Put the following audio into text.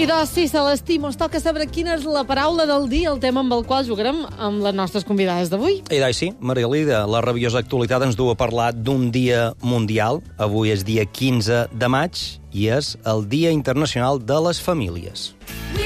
I d'oci, Celestí, mos toca saber quina és la paraula del dia, el tema amb el qual jugarem amb les nostres convidades d'avui. I doncs sí, Maria Lida, la rabiosa actualitat ens du a parlar d'un dia mundial. Avui és dia 15 de maig i és el Dia Internacional de les Famílies.